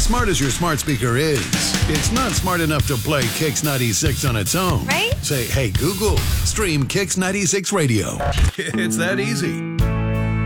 As smart as your smart speaker is, it's not smart enough to play Kix 96 on its own. Right? Say, hey, Google, stream Kix 96 Radio. It's that easy.